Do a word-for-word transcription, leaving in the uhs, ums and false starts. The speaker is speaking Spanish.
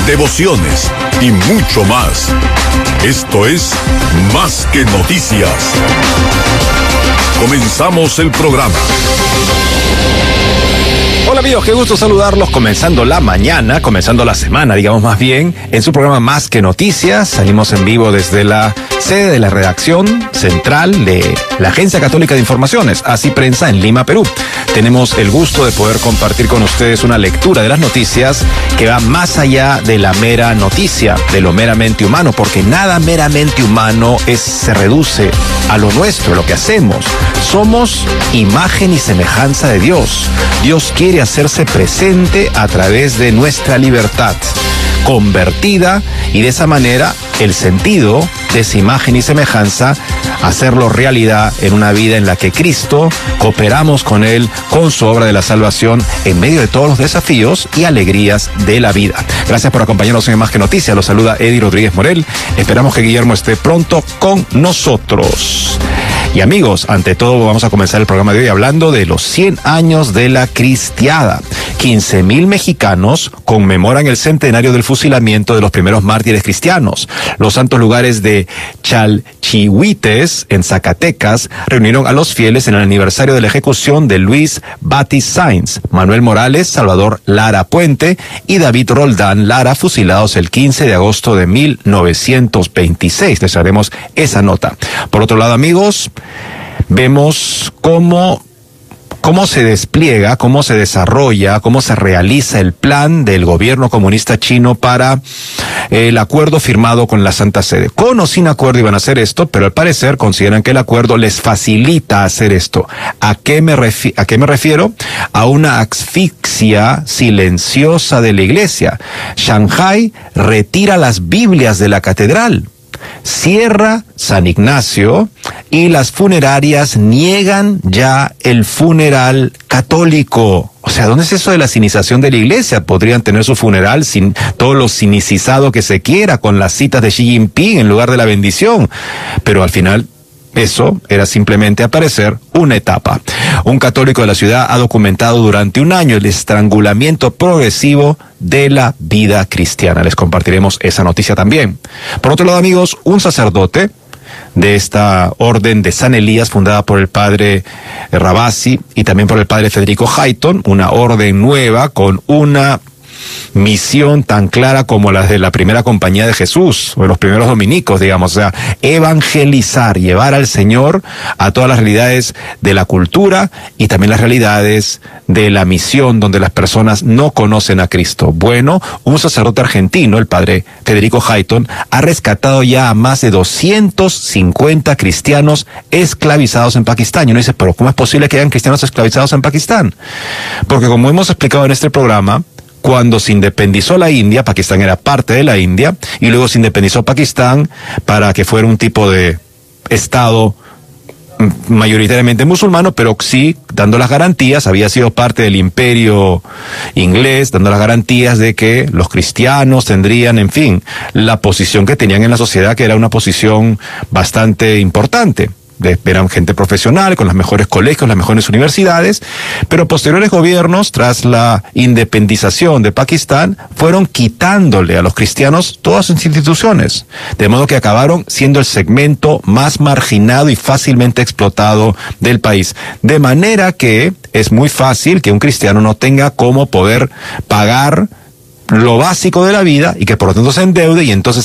devociones y mucho más. Esto es Más que Noticias. Comenzamos el programa. Hola amigos, qué gusto saludarlos comenzando la mañana, comenzando la semana, digamos más bien, en su programa Más que Noticias. Salimos en vivo desde la sede de la redacción central de la Agencia Católica de Informaciones, Así Prensa, en Lima, Perú. Tenemos el gusto de poder compartir con ustedes una lectura de las noticias que va más allá de la mera noticia, de lo meramente humano, porque nada meramente humano es, se reduce a lo nuestro, lo que hacemos. Somos imagen y semejanza de Dios. Dios quiere hacerse presente a través de nuestra libertad convertida, y de esa manera el sentido de esa imagen y semejanza, hacerlo realidad en una vida en la que Cristo, cooperamos con Él, con su obra de la salvación, en medio de todos los desafíos y alegrías de la vida. Gracias por acompañarnos en Más que Noticias. Los saluda Eddie Rodríguez Morel. Esperamos que Guillermo esté pronto con nosotros. Y amigos, ante todo vamos a comenzar el programa de hoy hablando de los cien años de la cristiada. quince mil mexicanos conmemoran el centenario del fusilamiento de los primeros mártires cristianos. Los santos lugares de Chalchihuites, en Zacatecas, reunieron a los fieles en el aniversario de la ejecución de Luis Batis Sainz, Manuel Morales, Salvador Lara Puente y David Roldán Lara, fusilados el quince de agosto de mil novecientos veintiséis. Les haremos esa nota. Por otro lado, amigos, vemos cómo, cómo se despliega, cómo se desarrolla, cómo se realiza el plan del gobierno comunista chino para eh, el acuerdo firmado con la Santa Sede. Con o sin acuerdo iban a hacer esto, pero al parecer consideran que el acuerdo les facilita hacer esto. ¿A qué me refi- a qué me refiero? A una asfixia silenciosa de la iglesia. Shanghái retira las Biblias de la catedral, cierra San Ignacio, y las funerarias niegan ya el funeral católico. O sea, ¿dónde es eso de la cinización de la iglesia? Podrían tener su funeral sin todo lo cinicizado que se quiera, con las citas de Xi Jinping en lugar de la bendición. Pero al final, eso era simplemente, al parecer, una etapa. Un católico de la ciudad ha documentado durante un año el estrangulamiento progresivo de la vida cristiana. Les compartiremos esa noticia también. Por otro lado, amigos, un sacerdote de esta orden de San Elías, fundada por el padre Rabasi y también por el padre Federico Hayton, una orden nueva con una misión tan clara como las de la primera compañía de Jesús, o de los primeros dominicos, digamos, o sea, evangelizar, llevar al Señor a todas las realidades de la cultura y también las realidades de la misión donde las personas no conocen a Cristo. Bueno, un sacerdote argentino, el padre Federico Hayton, ha rescatado ya a más de doscientos cincuenta cristianos esclavizados en Pakistán. Y uno dice, pero ¿cómo es posible que hayan cristianos esclavizados en Pakistán? Porque como hemos explicado en este programa, cuando se independizó la India, Pakistán era parte de la India, y luego se independizó Pakistán para que fuera un tipo de estado mayoritariamente musulmano, pero sí dando las garantías, había sido parte del imperio inglés, dando las garantías de que los cristianos tendrían, en fin, la posición que tenían en la sociedad, que era una posición bastante importante. De, eran gente profesional, con los mejores colegios, las mejores universidades, pero posteriores gobiernos, tras la independización de Pakistán, fueron quitándole a los cristianos todas sus instituciones, de modo que acabaron siendo el segmento más marginado y fácilmente explotado del país, de manera que es muy fácil que un cristiano no tenga cómo poder pagar lo básico de la vida y que por lo tanto se endeude y entonces